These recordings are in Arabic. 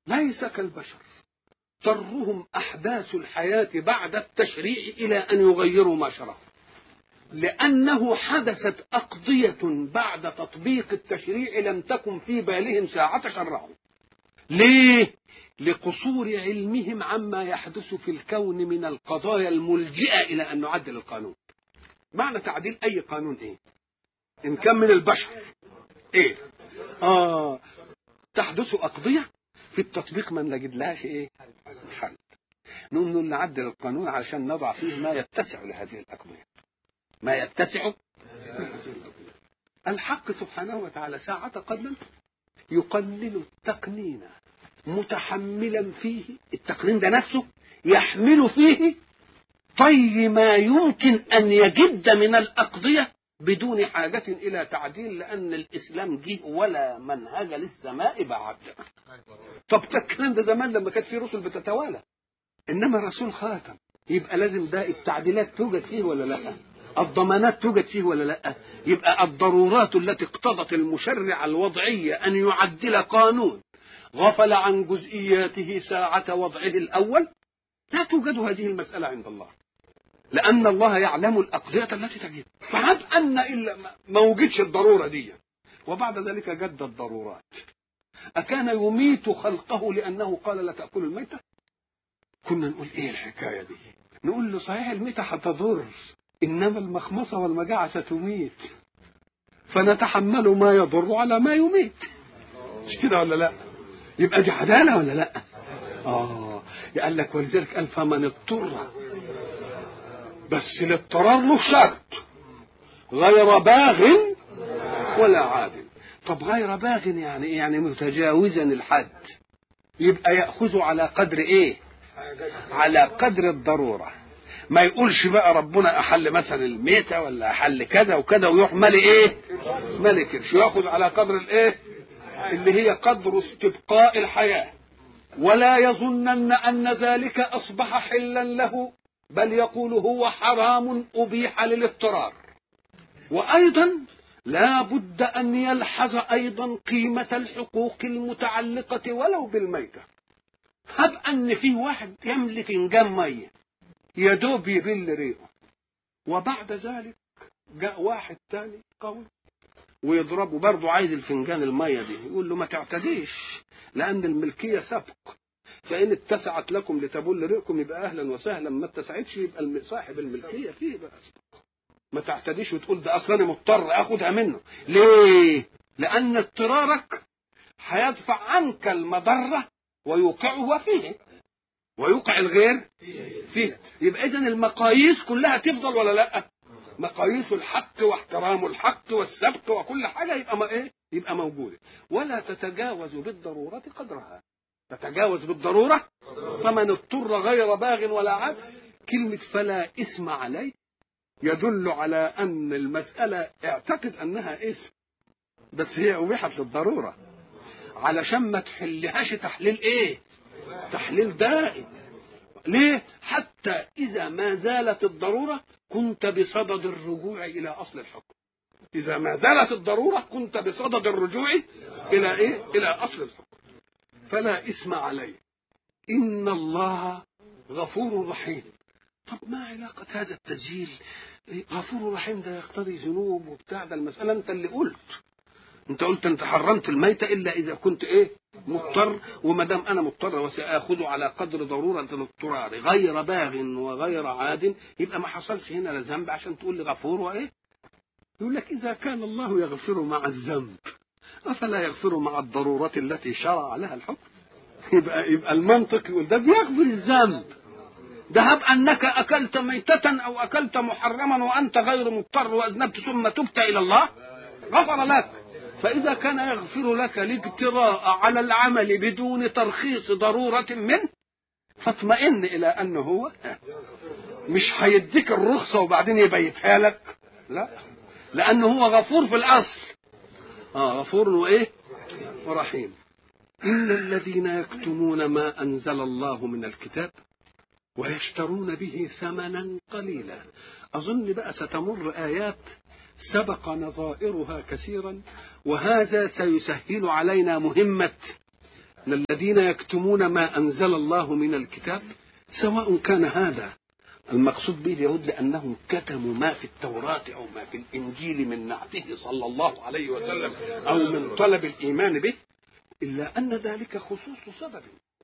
ليس كالبشر، ترهم أحداث الحياة بعد التشريع إلى أن يغيروا ما شرعوا، لأنه حدثت أقضية بعد تطبيق التشريع لم تكن في بالهم ساعة شرعوا. ليه؟ لقصور علمهم عما يحدث في الكون من القضايا الملجئة إلى أن نعدل القانون. معنى تعديل أي قانون إيه؟ إن كان من البشر إيه؟ تحدث أقضية في التطبيق ما نجد لهاش إيه؟ حل. نقوم نعدل القانون علشان نضع فيه ما يتسع لهذه الأقضية، ما يتسع. الحق سبحانه وتعالى ساعة قدما يقنن التقنين متحملا فيه، التقنين ده نفسه يحمل فيه طي ما يمكن أن يجد من الأقضية بدون حاجة إلى تعديل، لأن الإسلام جه ولا منهج للسماء بعد. طب الكلام ده زمان لما كانت فيه رسل بتتوالى، إنما الرسول خاتم، يبقى لازم ده التعديلات توجد فيه ولا لا؟ الضمانات توجد فيه ولا لا؟ يبقى الضرورات التي اقتضت المشرع الوضعية أن يعدل قانون غفل عن جزئياته ساعة وضعه الأول، لا توجد هذه المسألة عند الله، لأن الله يعلم الأقضية التي تجد. فهب أن إلا ما وجدش الضرورة دي وبعد ذلك جد الضرورات، أكان يميت خلقه لأنه قال لا تأكلوا الميتة؟ كنا نقول إيه الحكاية دي؟ نقول له صحيح الميتة هتضر، إنما المخمصة والمجاعة ستميت، فنتحمل ما يضر على ما يميت. مش كده ولا لا؟ يبقى دي عدالة ولا لا؟ قال لك ولذلك قال فمن اضطر، بس الاضطرار له شرط، غير باغ ولا عاد. طب غير باغ يعني ايه؟ يعني متجاوزا الحد، يبقى يأخذ على قدر ايه؟ على قدر الضرورة. ما يقولش بقى ربنا أحل مثلا الميتة ولا أحل كذا وكذا ويحمل ايه؟ ملك يأخذ على قدر الايه؟ اللي هي قدر استبقاء الحياة، ولا يظنن أن ذلك أصبح حلا له، بل يقول هو حرام أبيح للاضطرار. وأيضا لا بد أن يلحظ أيضا قيمة الحقوق المتعلقة ولو بالميتة. هب أن في واحد يملي فنجان مية يدوب يبل ريقه، وبعد ذلك جاء واحد تاني قوي ويضربه برضه عايز الفنجان المية دي، يقول له ما تعتديش لأن الملكية سبق، فإن اتسعت لكم لتبل ريقكم يبقى أهلا وسهلا، ما اتسعتش يبقى صاحب الملكية فيه بقى سبق. ما تعتديش وتقول ده أصلا مضطر أخدها منه. ليه؟ لأن اضطرارك هيدفع عنك المضرة ويوقعه فيه ويوقع الغير فيه. يبقى إذن المقاييس كلها تفضل ولا لا؟ مقاييس الحق واحترام الحق والسبق وكل حاجة يبقى ما إيه؟ يبقى موجودة، ولا تتجاوز بالضرورة قدرها. تتجاوز بالضرورة. فمن اضطر غير باغ ولا عاد، كلمة فلا اسم عليه يدل على أن المسألة اعتقد أنها اسم، بس هي أبيحت للضرورة علشان ما تحلهاش تحليل إيه؟ تحليل دائم. ليه؟ حتى إذا ما زالت الضرورة كنت بصدد الرجوع إلى أصل الحكم. إذا ما زالت الضرورة كنت بصدد الرجوع إلى إيه؟ إلى أصل الحكم. فلا اسم عليه إن الله غفور رحيم. طب ما علاقة هذا التسجيل؟ غفور رحيم ده يقتضي ذنوب وبتاع، ده المسألة أنت اللي قلت. أنت قلت أنت حرمت الميتة إلا إذا كنت إيه؟ مضطر، وما دام أنا مضطر وسأخذ على قدر ضرورة الاضطرار غير باغ وغير عاد، يبقى ما حصلش هنا لا ذنب عشان تقول لي غفور وإيه؟ يقول لك إذا كان الله يغفر مع الذنب أفلا يغفر مع الضرورة التي شرع لها الحكم؟ يبقى المنطق يقول ده بيغفر الذنب. ده هب أنك أكلت ميتة أو أكلت محرما وأنت غير مضطر وأذنبت ثم تبت إلى الله غفر لك. فإذا كان يغفر لك الاجتراء على العمل بدون ترخيص ضرورة منه، فاطمئن إلى أنه هو مش هيديك الرخصة وبعدين يبيتها لك، لا، لأنه هو غفور في الأصل. غفور وإيه؟ ورحيم. إن الذين يكتمون ما أنزل الله من الكتاب ويشترون به ثمنا قليلا. أظن بقى ستمر آيات سبق نظائرها كثيرا، وهذا سيسهل علينا مهمة إن الذين يكتمون ما أنزل الله من الكتاب، سواء كان هذا المقصود به اليهود لأنهم كتموا ما في التوراة أو ما في الإنجيل من نعته صلى الله عليه وسلم أو من طلب الإيمان به، إلا أن ذلك خصوص سبب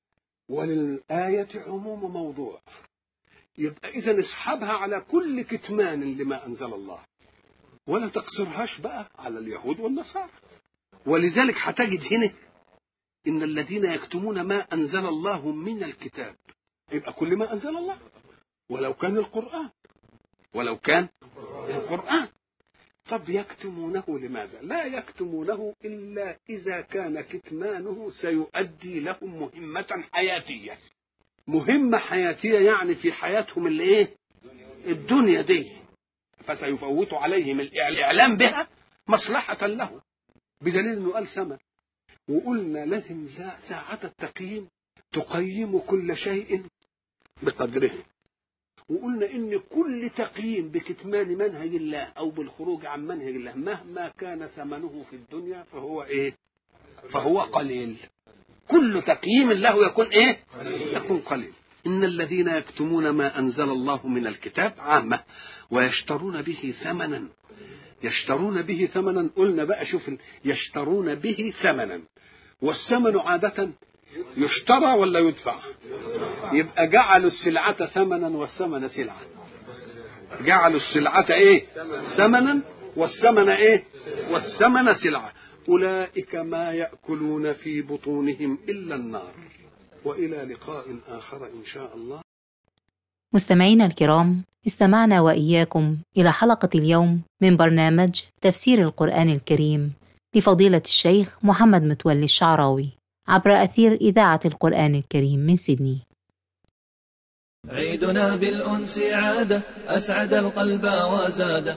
وللآية عموم موضوع. يبقى إذن اسحبها على كل كتمان لما أنزل الله، ولا تقصرهاش بقى على اليهود والنصارى. ولذلك هتجد هنا إن الذين يكتمون ما أنزل الله من الكتاب، يبقى كل ما أنزل الله ولو كان القرآن، ولو كان القرآن. طب يكتمونه لماذا؟ لا يكتمونه إلا إذا كان كتمانه سيؤدي لهم مهمة حياتية. مهمة حياتية يعني في حياتهم اللي إيه؟ الدنيا دي، فسيفوت عليهم الإعلام بها مصلحة له، بدليل أنه قال ثمن. وقلنا لازم ساعة التقييم تقيم كل شيء بقدره، وقلنا إن كل تقييم بكتمان منهج الله أو بالخروج عن منهج الله مهما كان ثمنه في الدنيا فهو إيه؟ فهو قليل. كل تقييم له يكون إيه؟ يكون قليل. إن الذين يكتمون ما أنزل الله من الكتاب عامة ويشترون به ثمنا. يشترون به ثمنا، قلنا بقى شوف، يشترون به ثمنا، والثمن عادة يشترى ولا يدفع؟ يبقى جعلوا السلعة ثمنا والثمن سلعة. جعلوا السلعة ايه؟ ثمنا، والثمن ايه؟ والثمن سلعة. أولئك ما يأكلون في بطونهم إلا النار. وإلى لقاء آخر إن شاء الله. مستمعينا الكرام، استمعنا وإياكم إلى حلقة اليوم من برنامج تفسير القرآن الكريم لفضيلة الشيخ محمد متولي الشعراوي عبر أثير إذاعة القرآن الكريم من سيدني. عيدنا بالأنس عادة أسعد القلب وزاد.